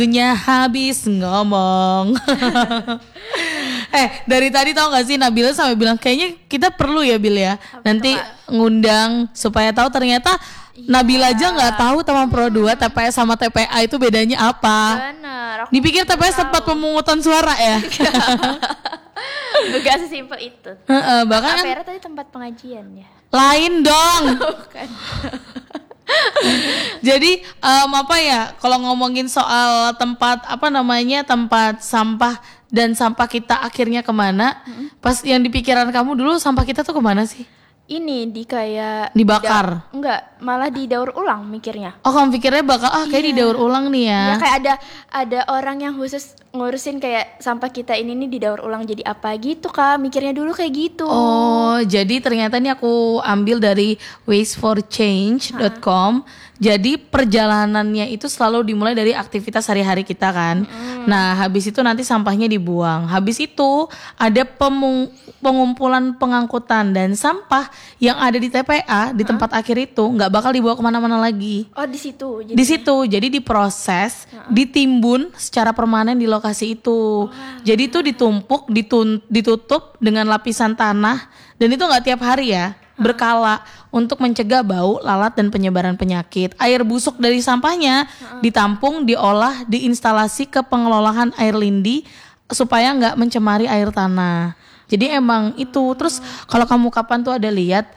Waktunya habis ngomong. Dari tadi tau gak sih Nabila sampai bilang kayaknya kita perlu ya Bil ya. Nanti ngundang supaya tahu ternyata Nabila aja nggak tahu Taman Pro 2 TPS sama TPA itu bedanya apa. Bener. Dipikir TPS tempat pemungutan suara ya. Gak sesimpel itu. Bahkan kan Tapera tadi tempat pengajian ya. lain dong. Bukan. Jadi apa ya kalau ngomongin soal tempat tempat sampah dan sampah kita akhirnya kemana? Pas yang di pikiran kamu dulu sampah kita tuh kemana sih? Ini di kayak Dibakar? enggak, malah didaur ulang mikirnya. Oh kamu pikirnya bakal kayak didaur ulang nih ya? Ya kayak ada orang yang khusus ngurusin kayak sampah kita ini nih didaur ulang jadi apa gitu Kak, mikirnya dulu kayak gitu. Oh jadi ternyata ini aku ambil dari wasteforchange.com. Jadi perjalanannya itu selalu dimulai dari aktivitas sehari-hari kita kan. Nah habis itu nanti sampahnya dibuang. Habis itu ada pengumpulan pengangkutan dan sampah yang ada di TPA di tempat akhir itu nggak bakal dibawa kemana-mana lagi. Oh di situ. Di situ jadi diproses, ditimbun secara permanen di lokasi itu. Jadi itu ditumpuk, ditutup dengan lapisan tanah dan itu nggak tiap hari ya, berkala untuk mencegah bau, lalat dan penyebaran penyakit. Air busuk dari sampahnya ditampung, diolah, diinstalasi ke pengelolaan air lindi supaya nggak mencemari air tanah. Jadi emang itu. Terus kalau kamu kapan tuh ada lihat